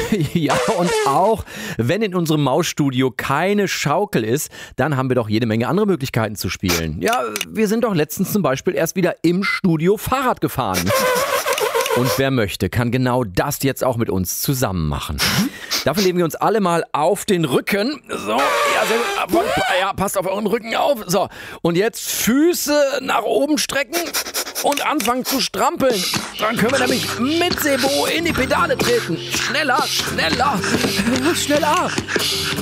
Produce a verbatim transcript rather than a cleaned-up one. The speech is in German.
Ja, und auch wenn in unserem Mausstudio keine Schaukel ist, dann haben wir doch jede Menge andere Möglichkeiten zu spielen. Ja, wir sind doch letztens zum Beispiel erst wieder im Studio Fahrrad gefahren. Und wer möchte, kann genau das jetzt auch mit uns zusammen machen. Dafür legen wir uns alle mal auf den Rücken. So, ja, sehr gut. Ja, passt auf euren Rücken auf. So, und jetzt Füße nach oben strecken und anfangen zu strampeln. Dann können wir nämlich mit Sebo in die Pedale treten. Schneller, schneller, schneller.